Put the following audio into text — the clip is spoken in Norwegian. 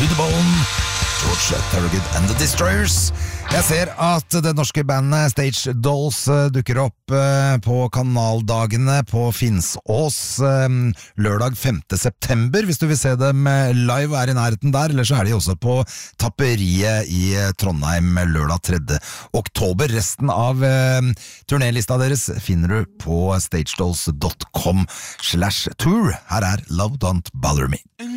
To the Bone, George Thorogood and the Destroyers. Jeg ser at det norske bandet Stage Dolls dukker opp på kanaldagene på Finnsås lørdag 5. september. Hvis du vil se dem live er i nærheten der, eller så er de også på Tapperiet i Trondheim lørdag 3. oktober. Resten av turnélista deres finner du på stagedolls.com/tour. Her er Love Don't Bother Me.